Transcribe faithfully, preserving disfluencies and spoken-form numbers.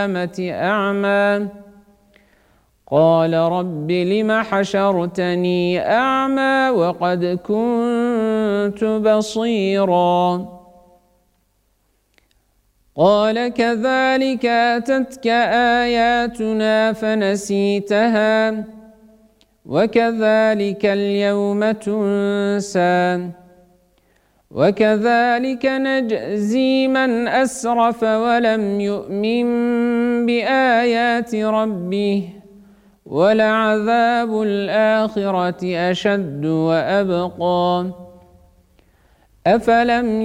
أعمى قال رب لم حشرتني أعمى وقد كنت بصيرا قال كذلك أتتك آياتنا فنسيتها وكذلك اليوم تنسى وكذلك نجزي من أسرف ولم يؤمن بآيات ربه ولعذاب الآخرة أشد وأبقى أفلم